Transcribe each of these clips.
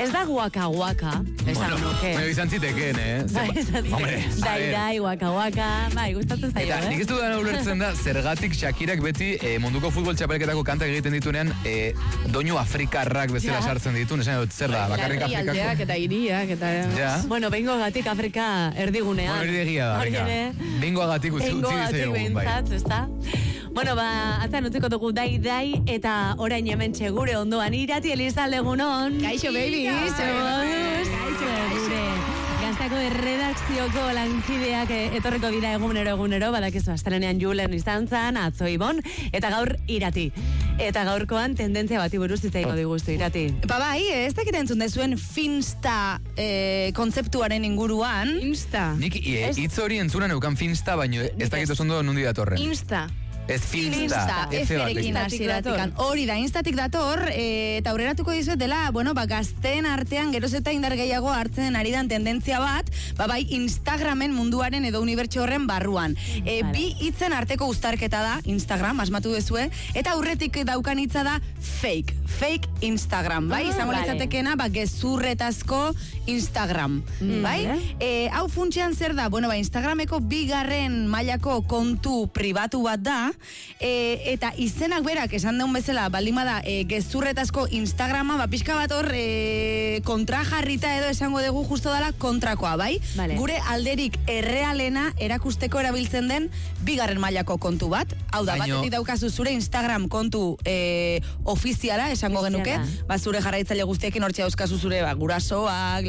Ez da guaka, esan nuke. Bueno, izan zitekeen, Dai, guaka, bai, gustatzen zaio, Eta nik ez dudan ulertzen da, zergatik Shakirak beti munduko futbol txapelketako kantak egiten ditunean, doinu afrikarrak bezala sartzen ditun, esan dut, zer da, bakarrik afrikako. Aldeak eta iriak, eta... Bueno, bengo gatik Afrika erdigunean. Bueno, egia da, venga. Bengo agatik utzi dizegun, bai. Bueno, azan utziko dugu dai, eta orain hemen txegure ondoan Irati Elizalde egunon. Kaixo, baby. Kaixo. Gaztako erredakzioko lankideak etorriko dira egunero, badakizu astelenean Julen izan zan, atzo Ibon, eta gaur Irati. Eta gaurkoan tendentzia bati buruz itzaiko diguztu, Irati. Bai, ez dakit entzun dezuen Finsta kontzeptuaren inguruan. Insta. Nik hitz hori entzunan eukan Finsta, baino ez dakit osondo nundi datorren. Insta. Ez Finsta. F-rekin hasieratik. Hori da, Instatik dator, eta aurreratuko dizuet dela, gazteen artean geroz eta indar gehiago hartzen ari dan tendentzia bat, bai Instagramen munduaren edo unibertso horren barruan. Bi hitzen arteko uztarketa da, Instagram, asmatu dezue, eta aurretik daukan hitza da fake Instagram, bai? Izango litzatekeena, gezurretazko Instagram, bai? Hau funtsean zer da? Instagrameko bigarren mailako kontu pribatu bat da, eta izenak berak esan daun bezala baldimada gezurretazko Instagrama, pixka bat hor kontrajarrita edo esango dugu justo dala kontrakoa, bai? Gure alderik errealena erakusteko erabiltzen den bigarren mailako kontu bat. Hau da, batetik daukazu zure Instagram kontu ofiziala, esango genuke, zure jarraitzaile guztiekin hortxe dauzkazu zure gurasoak,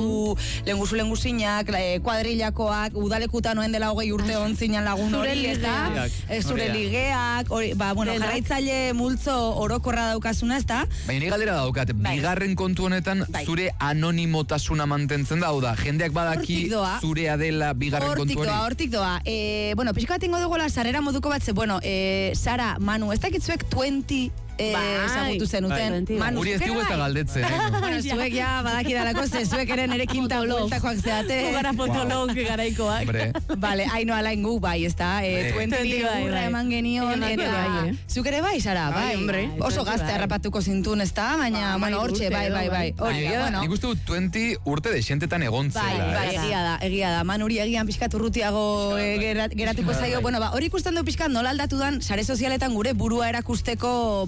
lenguzinak, kuadrillakoak, udalekuta noen dela 20 urte ontzinan lagun hori, ez da? Zure ligeak, jarraitzaile multzo orokorra daukazuna, ez da? Baina ni galdera daukat, bigarren kontu honetan zure anonimotasuna mantentzen da, hau da, jendeak badaki zurea dela bigarren kontu hori? Hortik doa. Pixka bat ingo dugu sarrera moduko bat, Sara, Manu, ez dakitzuek 20 ezagutu zenuten. Uri ez dugu ez da galdetzen. Zuek ja badakidalako, zuek eren ere kinta bueltakoak zeate. Gara fotolog garaikoak. Bale, haino alain gu, bai, ez da. 20 urra eman genion. Zuk ere bai, Sara, bai. Oso gazte harrapatuko zintun, ez da? Baina, hortxe, bai. Nik uste dut 20 urte de xentetan egontzela. Bai, egia da. Manuri egian pixkat urrutiago geratuko zaio. Hori ikusten du pixkat nola aldatu dan, sare sozialetan gure burua erakusteko,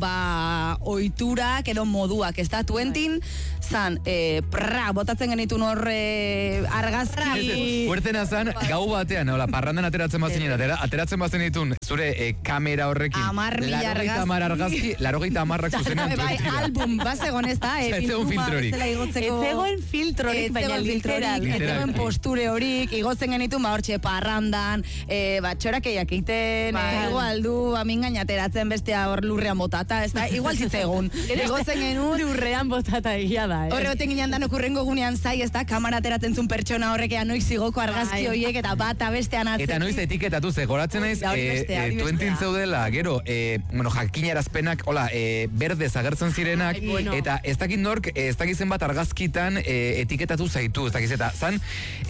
oiturak edo moduak, ez da? 20 zan, botatzen genitun horre argazki. Huertena zan, gau batean, parrandan ateratzen bazen ditun, zure kamera horrekin, 80 argazki, 80 zuzenean 20. Album, bazegon, ez da? Ez zegoen filtrorik. Ez zegoen filtrorik, baina literal. Ez zegoen posture horik, igotzen genitun, hortxe parrandan, txorakeiak iten, igual du, amingain ateratzen bestea hor lurrean botata, ez da, igual zitzegun. Egotzen genuen... Lurrean botata egia da, Horregoten ginean dan okurrengo gunean zai, ez da, kamara ateratzen zuen pertsona horrekea noiz zigoko argazki horiek, eta bata bestean atzeki. Eta noiz etiketatu ze, goratzen naiz, 20 zeudela, gero, jakinarazpenak, berdez agertzen zirenak, eta ez dakit nork, ez dakizen bat argazkitan etiketatu zaitu, ez dakiz, eta zan,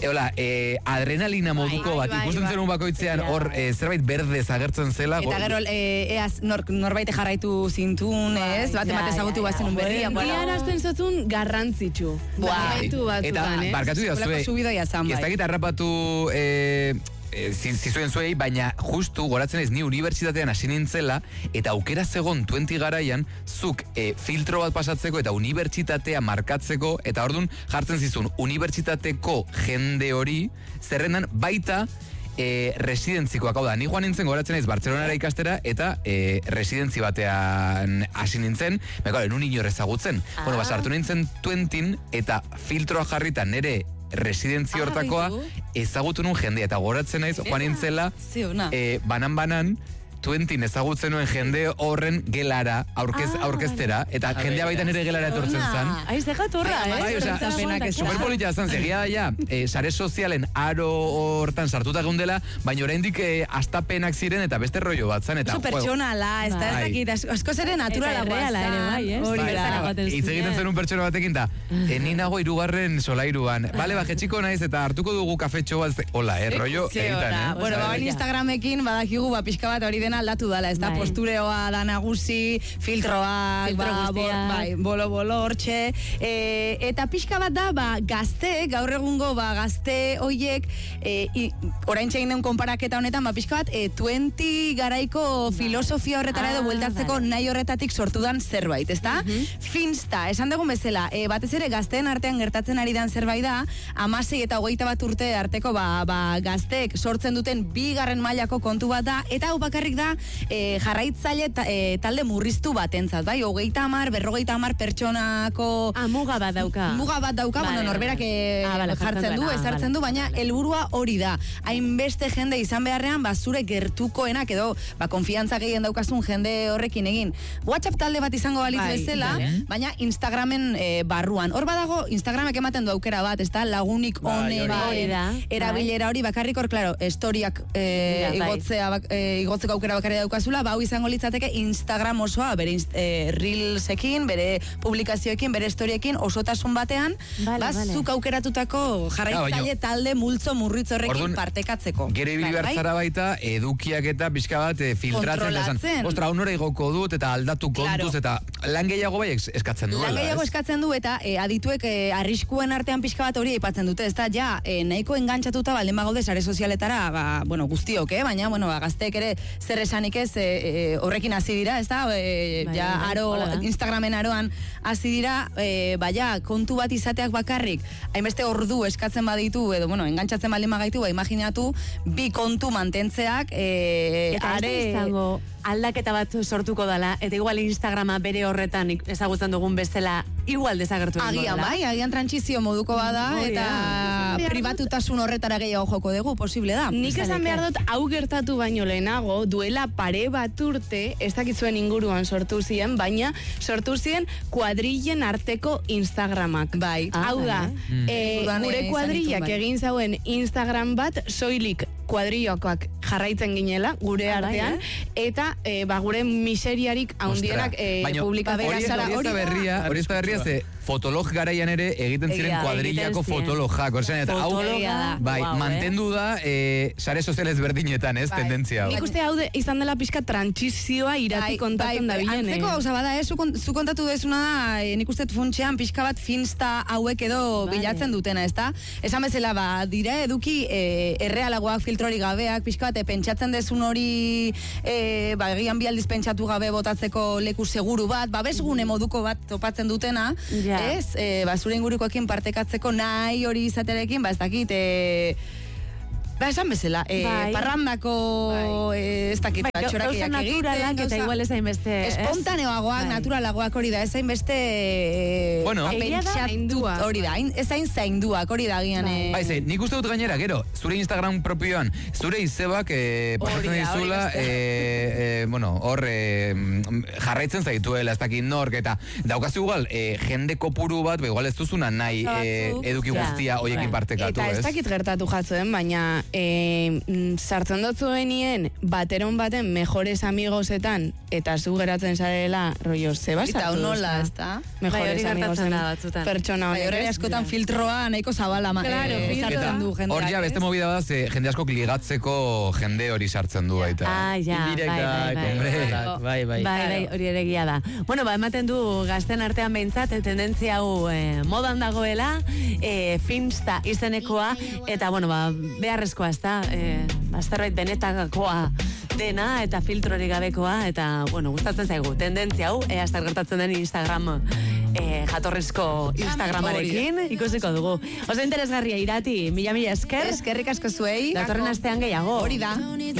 adrenalina moduko bat, ikusten zenun bakoitzean, hor, zerbait berdez agertzen zela. Eta gero, norbait jarraitu zintun, ez? Bate ezagutu bazen un berria. Bian hasten zozun garrantzitsu. Eta, barkatu dira zuei, ez dakit harrapatu zizuen zuei, baina justu goratzen ez ni unibertsitatean hasi nintzela, eta aukera zegon 20 garaian, zuk filtro bat pasatzeko eta unibertsitatea markatzeko, eta orduan jartzen zizun unibertsitateko jende hori, zerrendan baita residentzikoak, hau da, ni joan nintzen goratzen naiz Bartzelonara ikastera, eta residentzi batean hasi nintzen, nun inor ezagutzen. Sartu nintzen 20 eta filtroa jarrita nere residentzi hortakoa ezagutu nun jendea, eta goratzen naiz joan nintzela banan 20 ezagutzen nuen jende horren gelara aurkeztera, eta jendea baita nire gelara etortzen zan. Aiz, dejat horra, Superpolitia zan, zegia da, sare sozialen aro hortan sartuta geundela, baina oraindik astapenak ziren eta beste rollo bat zan, eta pertsonala, ez da, ez dakit, asko zere naturala guazan. Hitz egiten zen un pertsona batekin, da, ni nago 3. solairuan. Bale, jetxiko naiz, eta hartuko dugu kafetxo bat, hola, rollo egiten, Instagramekin badakigu, pixka bat hori dena aldatu dala, ez da, postureoa da nagusi, filtroak, bolo hortxe, eta pixka bat da, gazte, gaur egungo, gazte hoiek, orain txegin den konparaketa honetan, pixka bat, 20 garaiko filosofia horretara edo bueltatzeko nahi horretatik sortudan zerbait, ez da? Finsta, esan dugun bezala, batez ere gazteen artean gertatzen ari dan zerbait da, 16 eta 21 urte arteko gazteek sortzen duten bigarren mailako kontu bat da, eta hau bakarrik da jarraitzaile talde murriztu batentzat, bai, 30, 50 pertsonako muga bat dauka. Muga bat dauka, norberak jartzen du, ezartzen du, baina helburua hori da. Hainbeste jende izan beharrean, zure gertukoenak edo, konfiantza gehien daukazun jende horrekin egin. WhatsApp talde bat izango balitz bezala, baina Instagramen barruan. Hor badago, Instagramek ematen du aukera bat, ez da, lagunik honen erabilera hori, bakarrik hor, klaro, historiak igotzeko aukera bakarrik daukazula, hau izango litzateke Instagram osoa, bere reelsekin, bere publikazioekin, bere historiekin, osotasun batean, zuk aukeratutako jarraitzaile talde multzo murritz horrekin partekatzeko. Gero ibili bertzara baita, edukiak eta pixka bat filtratzen. Ostra, honora igoko dut eta aldatu kontuz eta lan gehiago bai eskatzen duela. Lan gehiago eskatzen du eta adituek arriskuen artean pixka bat hori aipatzen dute. Ez da, nahiko engantzatuta baldin bagaude sare sozialetara, guztiok, baina, gazteek ere zer esanik ez horrekin hasi dira, ez da, Instagramen aroan hasi dira, kontu bat izateak bakarrik, hainbeste ordu eskatzen baditu, edo, engantzatzen baldin bagaitu, imaginatu, bi kontu mantentzeak, eta ez da izango aldaketa bat sortuko dela, eta igual Instagrama bere horretan ezagutzen dugun bezala igual desagertu egingo dela. Agian trantsizio moduko bada, eta pribatutasun horretara gehiago joko dugu, posible da. Nik esan behar dut, hau gertatu baino lehenago, duela pare bat urte, ez dakitzuen inguruan sortu ziren, baina sortu ziren kuadrillen arteko Instagramak. Hau da, gure kuadrillak egin zauen Instagram bat, soilik kuadrillokoak jarraitzen ginela, gure artean, eta gure miseriarik haundienak publikatzen. Hori ez da berria, ze fotolog garaian ere egiten ziren kuadrillako fotolojak. Mantendu da sare sozialez berdinetan, ez, tendentzia. Nik uste hau izan dela pixka trantsizioa irati kontatzen da bilen. Antzeko, gauza bada, zu kontatu dezuna da, nik uste funtxean pixka bat finsta hauek edo bilatzen dutena, ez da? Esan bezala, dira eduki errealagoak filtrori gabeak, pixka bat, pentsatzen dezun hori egian bi aldiz pentsatu gabe botatzeko leku seguru bat, babesgune moduko bat topatzen dutena, ez, zure ingurukoekin partekatzeko nahi hori izaterekin, ez dakit, esan bezala, parrandako ez dakit, txorakiak egiten, eta igual ez hainbeste espontaneoagoak, naturalagoak hori da, ez hainbeste pentsatut hori da, ez hain zainduak hori da gian. Nik uste dut gainera, gero, zure Instagram propioan, zure izebak pasatzen dizula, hor jarraitzen zaituela, ez dakit nork, eta daukazu igual, jende kopuru bat, igual ez duzuna nahi eduki guztia hoiekin partekatu, ez? Eta ez dakit gertatu jatzuen, baina sartzen dut zuenien bateron baten mejores amigosetan eta zu geratzen zarela rollo zebasatu. Eta unola, ez da? Mejores amigosen pertsona honek. Hori askotan filtroa nahiko zabala sartzen du jendea. Hor ja, beste movida da, jende askok ligatzeko jende hori sartzen du baita. Bai, hori ere egia da. Bueno, ematen du gazten artean behintzat, tendentzia hau modan dagoela, finsta izenekoa, eta, beharrezko zerbait benetakoa dena eta filtrori gabekoa eta, gustatzen zaigu, tendentzia hau, zer gertatzen den Instagram jatorrizko Instagramarekin ikusiko dugu. Oso interesgarria Irati, mila esker. Eskerrik asko zuei. Datorren astean gehiago. Hori da.